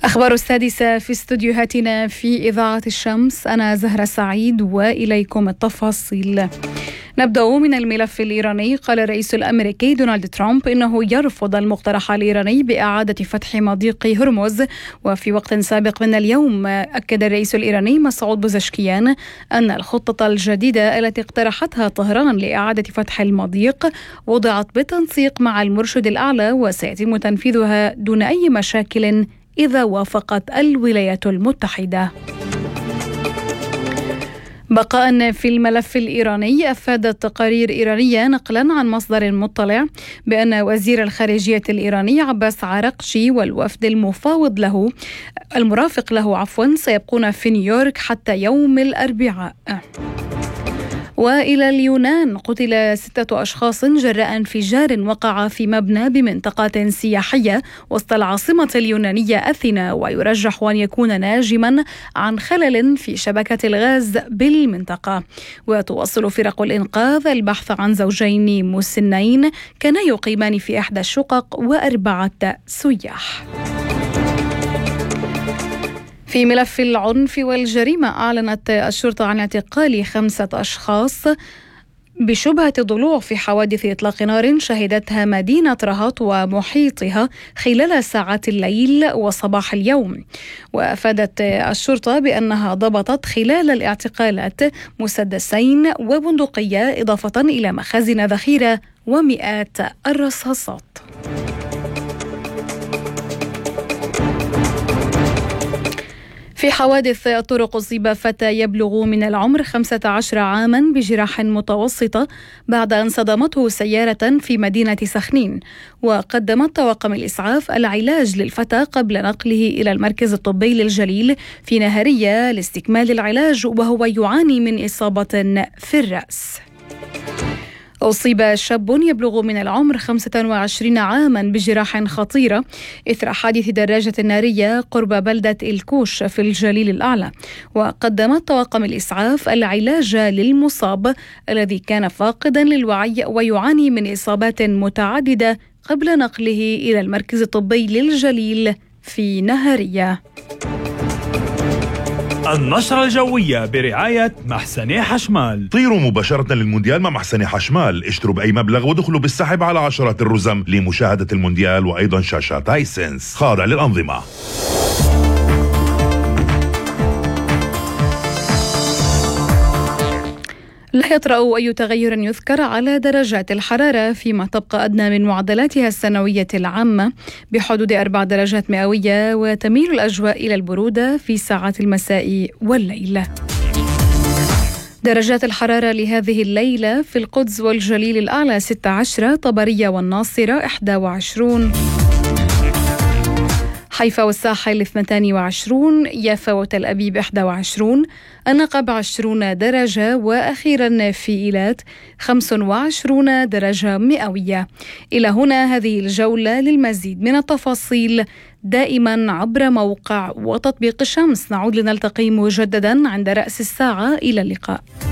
أخبار السادسة في استوديوهاتنا في إذاعة الشمس. أنا زهرة سعيد وإليكم التفاصيل. نبدأ من الملف الإيراني. قال الرئيس الأمريكي دونالد ترامب إنه يرفض المقترح الإيراني بإعادة فتح مضيق هرمز. وفي وقت سابق من اليوم أكد الرئيس الإيراني مسعود بوزشكيان أن الخطة الجديدة التي اقترحتها طهران لإعادة فتح المضيق وضعت بالتنسيق مع المرشد الأعلى وسيتم تنفيذها دون أي مشاكل إذا وافقت الولايات المتحدة. بقاء في الملف الإيراني، أفادت تقارير إيرانية نقلا عن مصدر مطلع بأن وزير الخارجية الإيراني عباس عراقشي والوفد المرافق له سيبقون في نيويورك حتى يوم الأربعاء. وإلى اليونان، قتل 6 أشخاص جراء انفجار وقع في مبنى بمنطقة سياحية وسط العاصمة اليونانية أثينا، ويرجح أن يكون ناجما عن خلل في شبكة الغاز بالمنطقة. وتواصل فرق الإنقاذ البحث عن زوجين مسنين كانا يقيمان في إحدى الشقق و4 سياح. في ملف العنف والجريمة، أعلنت الشرطة عن اعتقال 5 أشخاص بشبهة الضلوع في حوادث إطلاق نار شهدتها مدينة رهط ومحيطها خلال ساعات الليل وصباح اليوم. وأفادت الشرطة بأنها ضبطت خلال الاعتقالات مسدسين وبندقية إضافة إلى مخازن ذخيرة ومئات الرصاصات. في حوادث الطرق، أصيب فتى يبلغ من العمر 15 عاما بجراح متوسطة بعد أن صدمته سيارة في مدينة سخنين. وقدمت طواقم الإسعاف العلاج للفتى قبل نقله إلى المركز الطبي للجليل في نهرية لاستكمال العلاج وهو يعاني من إصابة في الرأس. أصيب شاب يبلغ من العمر 25 عاما بجراح خطيرة إثر حادث دراجة نارية قرب بلدة الكوش في الجليل الأعلى. وقدمت طواقم الإسعاف العلاج للمصاب الذي كان فاقدا للوعي ويعاني من إصابات متعددة قبل نقله إلى المركز الطبي للجليل في نهرية. النشرة الجوية برعاية محسني حشمال. طيروا مباشرة للمونديال مع محسني حشمال، اشتروا بأي مبلغ ودخلوا بالسحب على عشرات الرزم لمشاهدة المونديال وأيضا شاشات هايسنس خاضع للأنظمة. لا يطرأ أي تغير يذكر على درجات الحرارة، فيما تبقى أدنى من معدلاتها السنوية العامة بحدود 4 درجات مئوية، وتميل الأجواء إلى البرودة في ساعات المساء والليل. درجات الحرارة لهذه الليلة: في القدس والجليل الأعلى 16، طبرية والناصرة 21، حيفا والساحل 22، يافا وتل أبيب 21، النقب 20 درجة، وأخيرا في إيلات 25 درجة مئوية. إلى هنا هذه الجولة. للمزيد من التفاصيل دائما عبر موقع وتطبيق الشمس. نعود لنلتقي مجددا عند رأس الساعة. إلى اللقاء.